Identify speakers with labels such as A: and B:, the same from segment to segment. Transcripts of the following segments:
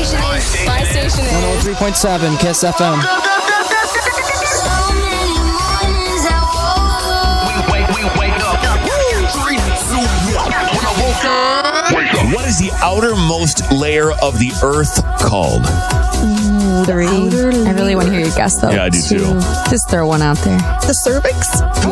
A: station is. My station is.
B: 103.7 Kiss FM.
C: What is the outermost layer of the Earth called?
D: 3. I really want to hear your guess, though.
C: Yeah, I do too.
D: Just throw one out there.
E: The cervix?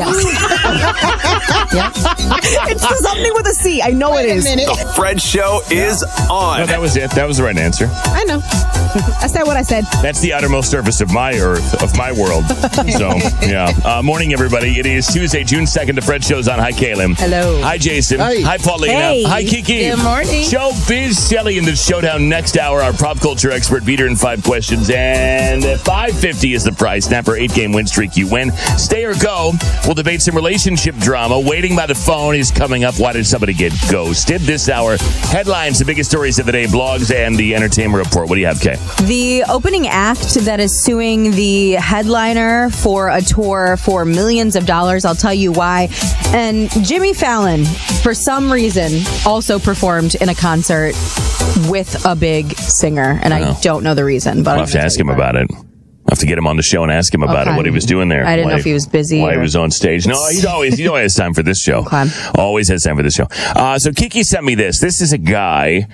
D: Yes.
E: It's something with a C. I know it is.
F: The Fred Show is on.
C: No, that was it. That was the right answer.
E: I know. I said what I said.
C: That's the outermost surface of my Earth, of my world. So, yeah. Morning, everybody. It is Tuesday, June 2nd. The Fred Show's on. Hi, Kaylin.
D: Hello.
C: Hi, Jason.
B: Hi.
C: Hi, Paulina.
D: Hey.
C: Hi, Kiki.
D: Good morning.
C: Showbiz Shelly in the showdown next hour. Our pop culture expert beat her in 5 questions. And $550 is the prize. Snap her 8-game win streak. You win. Stay or go. We'll debate some relationship drama. Waiting by the phone is coming up. Why did somebody get ghosted? This hour, headlines, the biggest stories of the day, blogs, and the entertainment report. What do you have, Kay?
D: The opening act that is suing the headliner for a tour for millions of dollars. I'll tell you why. And Jimmy Fallon, for some reason, also performed in a concert with a big singer. And I don't know the reason, but
C: I'll have to ask him about it. I'll have to get him on the show and ask him about it, what he was doing there.
D: I didn't know if he was busy.
C: Why he was on stage. No, he always has time for this show.
D: Okay.
C: Always has time for this show. So Kiki sent me this. This is a guy,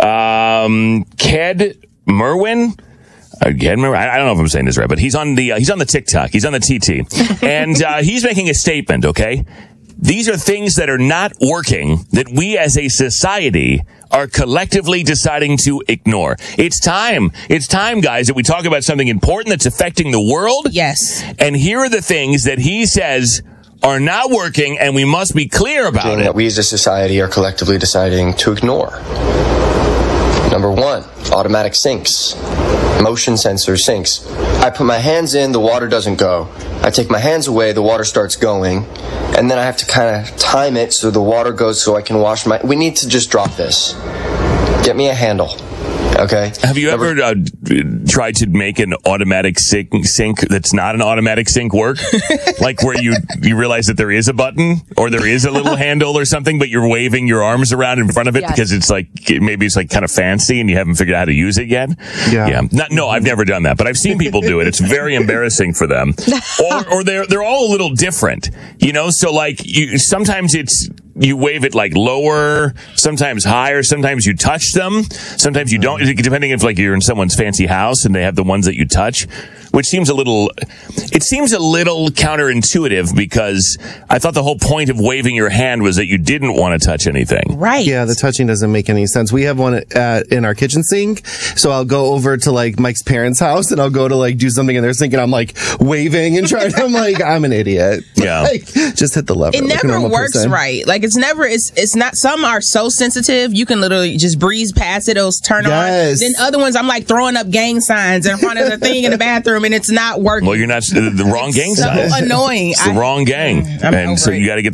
C: Ked Merwin. I don't know if I'm saying this right, but he's on the TikTok. He's on the TT. And he's making a statement, okay? These are things that are not working that we as a society are collectively deciding to ignore. It's time, guys, that we talk about something important that's affecting the world.
E: Yes.
C: And here are the things that he says are not working, and we must be clear about it.
G: That we as a society are collectively deciding to ignore. Number 1, automatic sinks. Motion sensor sinks. I put my hands in, the water doesn't go. I take my hands away, the water starts going. And then I have to kind of time it so the water goes so I can wash my... We need to just drop this. Get me a handle. Okay?
C: Have you ever tried to make an automatic sink that's not an automatic sink work? Like where you realize that there is a button or there is a little handle or something, but you're waving your arms around in front of it because it's like, maybe it's like kind of fancy and you haven't figured out how to use it yet? Yeah. No, I've never done that, but I've seen people do it. It's very embarrassing for them. Or they're all a little different, you know? So like sometimes you wave it like lower, sometimes higher, sometimes you touch them, sometimes you don't, depending if like you're in someone's fancy house and they have the ones that you touch, which seems a little counterintuitive because I thought the whole point of waving your hand was that you didn't want to touch anything.
E: Right.
B: Yeah, the touching doesn't make any sense. We have one in our kitchen sink, so I'll go over to like Mike's parents' house and I'll go to like do something in their sink and I'm like waving and trying. I'm like, I'm an idiot.
C: Yeah.
B: Like, just hit the lever.
H: It
B: like
H: never works right. Like it's not. Some are so sensitive you can literally just breeze past it. It'll turn on. Then other ones, I'm like throwing up gang signs in front of the thing in the bathroom, and it's not working.
C: Well, you're not the wrong gang sign.
H: So annoying.
C: It's the wrong gang, and so you got to get